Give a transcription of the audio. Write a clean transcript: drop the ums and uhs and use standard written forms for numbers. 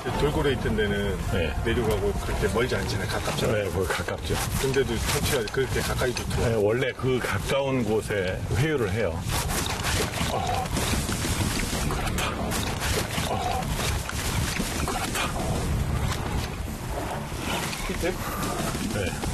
돌고래 있던 데는 네. 내려가고 그렇게 멀지 않잖아요. 가깝잖아요. 네, 거기 가깝죠. 근데도 참치가 그렇게 가까이 붙어요. 네, 원래 그 가까운 곳에 회유를 해요. 밑에? 네.